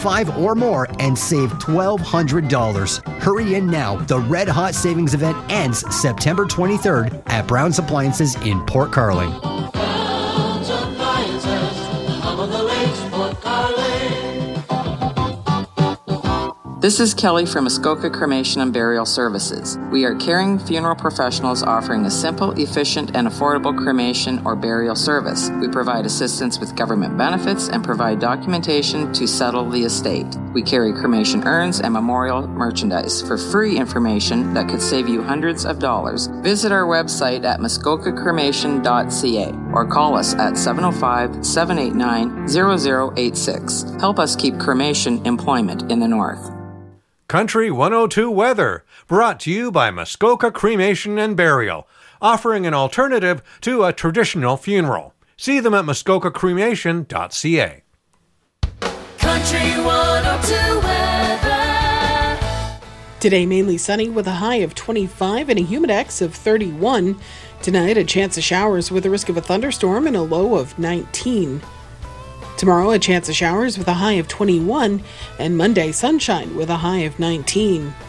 5 or more and save $1,200. Hurry in now. The Red Hot Savings event ends September 23rd at Brown's Appliances in Port Carling. Brown's Appliances, home of the lakes, Port Carling. This is Kelly from Muskoka Cremation and Burial Services. We are caring funeral professionals offering a simple, efficient, and affordable cremation or burial service. We provide assistance with government benefits and provide documentation to settle the estate. We carry cremation urns and memorial merchandise. For free information that could save you hundreds of dollars, visit our website at muskokacremation.ca or call us at 705-789-0086. Help us keep cremation employment in the North. Country 102 weather, brought to you by Muskoka Cremation and Burial, offering an alternative to a traditional funeral. See them at muskokacremation.ca. Country 102 weather. Today, mainly sunny with a high of 25 and a humidex of 31. Tonight, a chance of showers with a risk of a thunderstorm and a low of 19. Tomorrow, a chance of showers with a high of 21, and Monday, sunshine with a high of 19.